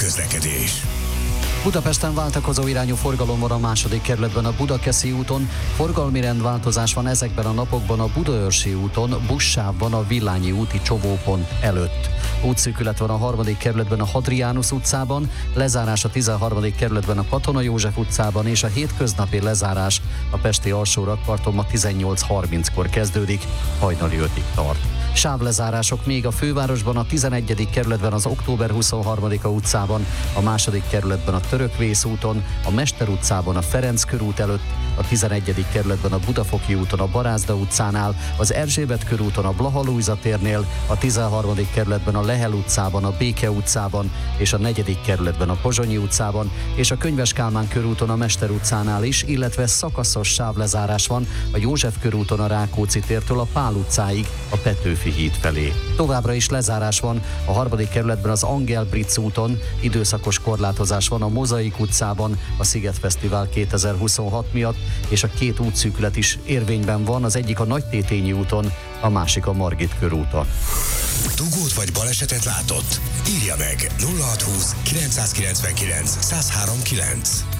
közlekedés. Budapesten váltakozó irányú forgalom van a második kerületben a Budakeszi úton, forgalmi rendváltozás van ezekben a napokban a Budaörsi úton, buszsáv van a Villányi úti csomópont előtt. Útszűkület van a harmadik kerületben a Hadrianus utcában, lezárás a 13. kerületben a Katona József utcában, és a hétköznapi lezárás a pesti alsó rakparton ma 18:30-kor kezdődik, hajnali 5-ig tart. Sávlezárások még a fővárosban, a 11. kerületben az Október 23-a utcában, a második kerületben a Törökvész úton, a Mester utcában a Ferenc körút előtt, a 11. kerületben a Budafoki úton a Barázda utcánál, az Erzsébet körúton a Blaha Lujza térnél, a 13. kerületben a Lehel utcában, a Béke utcában és a 4. kerületben a Pozsonyi utcában, és a Könyves Kálmán körúton a Mester utcánál is, illetve szakaszos sávlezárás van a József körúton a Rákóczi tértől a Pál utcáig a Petőfi híd felé. Továbbra is lezárás van a harmadik kerületben az Angel Britz úton, időszakos korlátozás van a Mozaik utcában a Szigetfesztivál 2026 miatt, és a két útszűkület is érvényben van, az egyik a Nagytétényi úton, a másik a Margit körúton. Dugót vagy balesetet látott? Írja meg 0620 999 1039.